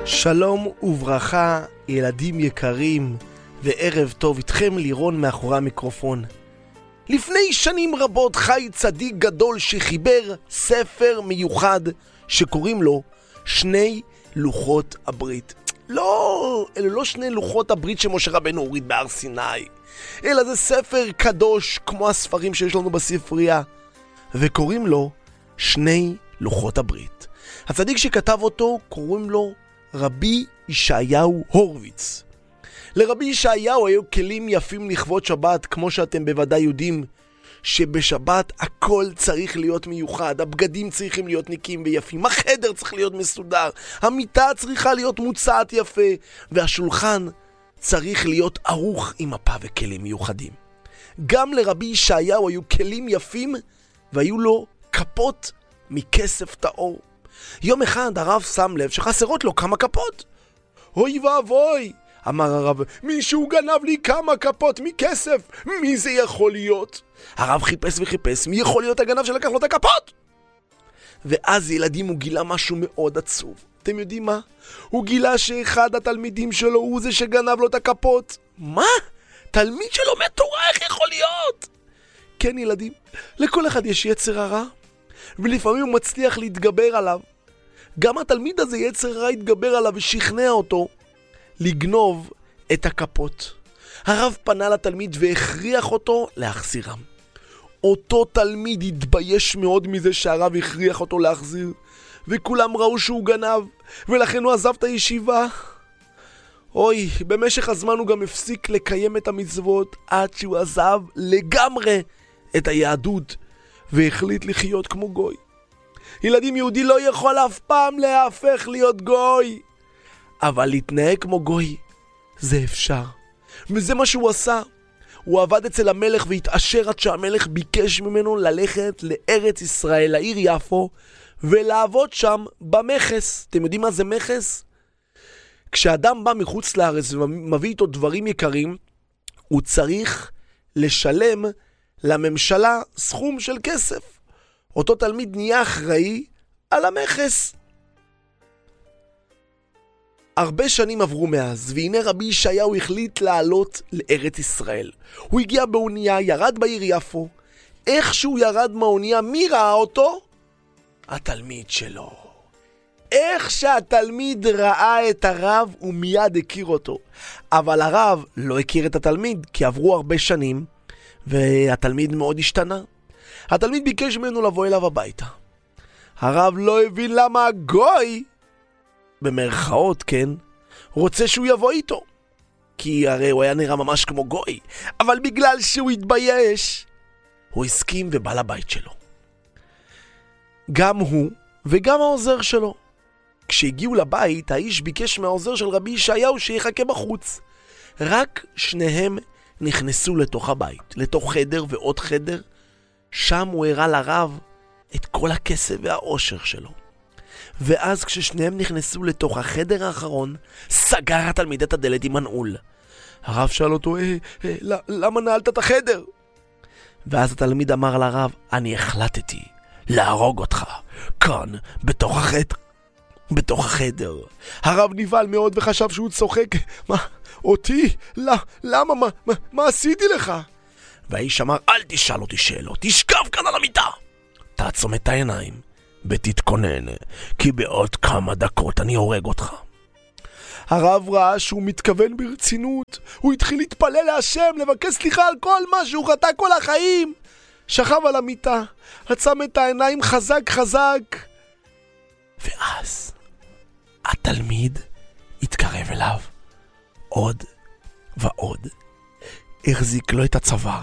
שלום וברכה, ילדים יקרים, וערב טוב, איתכם לירון מאחורי המיקרופון. לפני שנים רבות חי צדיק גדול שחיבר ספר מיוחד שקוראים לו שני לוחות הברית. אלה לא שני לוחות הברית שמשה רבנו הוריד בהר סיני, אלא זה ספר קדוש כמו הספרים שיש לנו בספרייה, וקוראים לו שני לוחות הברית. הצדיק שכתב אותו קוראים לו רבי ישעיהו הורוביץ. לרבי ישעיהו היו כלים יפים לכבוד שבת, כמו שאתם בוודאי יודעים שבשבת הכל צריך להיות מיוחד, הבגדים צריכים להיות נקיים ויפים, החדר צריך להיות מסודר, המיטה צריכה להיות מוצעת יפה, והשולחן צריך להיות ערוך עם מפה וכלים מיוחדים. גם לרבי ישעיהו היו כלים יפים והיו לו כפות מכסף טהור. יום אחד הרב שם לב שחסרות לו כמה כפות. אוי ואבוי, אמר הרב, מישהו גנב לי כמה כפות מכסף, מי זה יכול להיות? הרב חיפש וחיפש, מי יכול להיות הגנב שלקח לו את הכפות? ואז ילדים הוא גילה משהו מאוד עצוב. אתם יודעים מה? הוא גילה שאחד התלמידים שלו הוא זה שגנב לו את הכפות. מה? תלמיד שלו מטורף, איך יכול להיות? כן ילדים, לכל אחד יש יצר הרע, ולפעמים הוא מצליח להתגבר עליו. גם התלמיד הזה יצר רע התגבר עליו ושכנע אותו לגנוב את הכפות. הרב פנה לתלמיד והכריח אותו להחזירם. אותו תלמיד התבייש מאוד מזה שהרב הכריח אותו להחזיר, וכולם ראו שהוא גנב, ולכן הוא עזב את הישיבה. אוי, במשך הזמן הוא גם הפסיק לקיים את המצוות עד שהוא עזב לגמרי את היהדות והחליט לחיות כמו גוי. ילדים, יהודי לא יכול אף פעם להפך להיות גוי, אבל להתנהג כמו גוי זה אפשר, וזה מה שהוא עשה. הוא עבד אצל המלך והתעשר עד שהמלך ביקש ממנו ללכת לארץ ישראל, לעיר יפו, ולעבוד שם במכס. אתם יודעים מה זה מכס? כשאדם בא מחוץ לארץ ומביא איתו דברים יקרים, הוא צריך לשלם לממשלה סכום של כסף. אותו תלמיד נהיה אחראי על המכס. הרבה שנים עברו מאז, והנה רבי ישעיהו החליט לעלות לארץ ישראל. הוא הגיע באונייה, ירד בעיר יפו. איך שהוא ירד מהאונייה, מי ראה אותו? התלמיד שלו. איך שהתלמיד ראה את הרב, הוא מיד הכיר אותו. אבל הרב לא הכיר את התלמיד, כי עברו הרבה שנים, והתלמיד מאוד השתנה. התלמיד ביקש ממנו לבוא אליו הביתה. הרב לא הבין למה הגוי, במרכאות כן, רוצה שהוא יבוא איתו, כי הרי הוא היה נראה ממש כמו גוי, אבל בגלל שהוא התבייש הוא הסכים ובא לבית שלו. גם הוא וגם העוזר שלו. כשהגיעו לבית, האיש ביקש מהעוזר של רבי ישעיהו שיחכה בחוץ. רק שניהם נכנסו לתוך הבית, לתוך חדר ועוד חדר. שם הוא הראה לרב את כל הכסף והעושר שלו. ואז כששניהם נכנסו לתוך החדר האחרון, סגר התלמיד את הדלת עם מנעול. הרב שאל אותו, למה נעלת את החדר? ואז התלמיד אמר לרב, אני החלטתי להרוג אותך כאן בתוך החדר. הרב נבהל מאוד וחשב שהוא צוחק. אותי? למה? מה עשיתי לך? והאיש אמר, אל תשאל אותי שאלות, תשכב כאן על המיטה, תעצום את העיניים ותתכונן, כי בעוד כמה דקות אני הורג אותך. הרב ראה שהוא מתכוון ברצינות. הוא התחיל להתפלל להשם, לבקש סליחה על כל מה שהוא חטא כל החיים. שכב על המיטה, עצם את העיניים חזק, ואז התלמיד התקרב אליו עוד ועוד, החזיק לו את הצוואר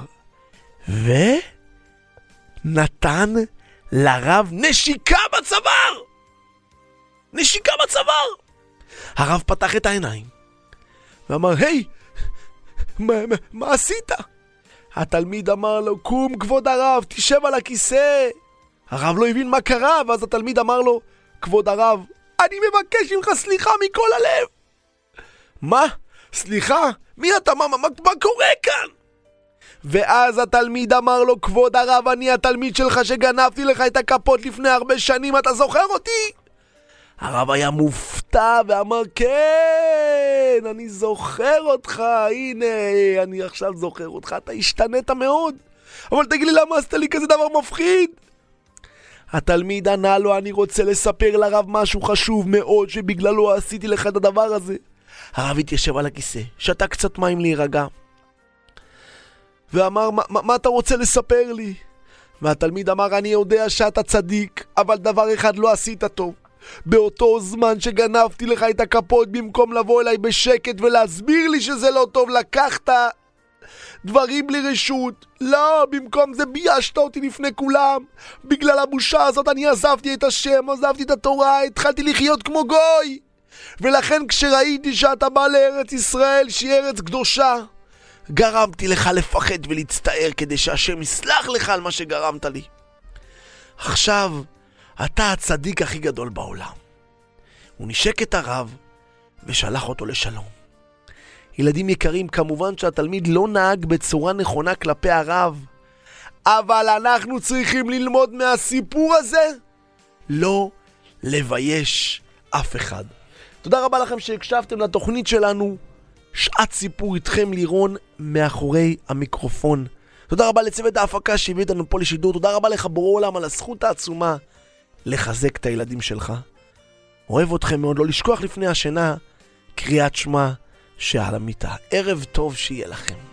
ונתן לרב נשיקה בצוואר. הרב פתח את העיניים ואמר, היי, מה עשית? התלמיד אמר לו, קום כבוד הרב, תשב על הכיסא. הרב לא הבין מה קרה, ואז התלמיד אמר לו, כבוד הרב, אני מבקש ממך סליחה מכל הלב. מה? סליחה? מי אתה? מה קורה כאן? ואז התלמיד אמר לו, כבוד הרב, אני התלמיד שלך שגנבתי לך את הכפות לפני הרבה שנים, אתה זוכר אותי? הרב היה מופתע הפתעה ואמר, כן, אני זוכר אותך, הנה, אני עכשיו זוכר אותך, אתה השתנית מאוד. אבל תגיד לי, למה עשת לי כזה דבר מפחיד? התלמיד ענה לו, אני רוצה לספר לרב משהו חשוב מאוד שבגללו עשיתי לך את הדבר הזה. הרב התיישב על הכיסא, שתה קצת מים להירגע ואמר, מה אתה רוצה לספר לי? והתלמיד אמר, אני יודע שאתה צדיק, אבל דבר אחד לא עשית טוב. באותו זמן שגנבתי לך את הכפות, במקום לבוא אליי בשקט ולהסביר לי שזה לא טוב, לקחת דברים בלי רשות. לא, במקום זה ביישת אותי לפני כולם. בגלל הבושה הזאת אני עזבתי את השם, עזבתי את התורה, התחלתי לחיות כמו גוי. ולכן כשראיתי שאתה בא לארץ ישראל, שהיא ארץ קדושה, גרמתי לך לפחד ולהצטער כדי שהשם יסלח לך על מה שגרמת לי. עכשיו אתה הצדיק הכי גדול בעולם. הוא נשק את הרב ושלח אותו לשלום. ילדים יקרים, כמובן שהתלמיד לא נהג בצורה נכונה כלפי הרב, אבל אנחנו צריכים ללמוד מהסיפור הזה לא לבייש אף אחד. תודה רבה לכם שהקשבתם לתוכנית שלנו שעת סיפור איתכם לירון מאחורי המיקרופון. תודה רבה לצוות ההפקה שהביא אותנו פה לשידור. תודה רבה לך בורא עולם על הזכות העצומה לחזק את הילדים שלך. אוהב אתכם מאוד. לא לשכוח לפני השינה קריאת שמע שעל המיטה. ערב טוב שיהיה לכם.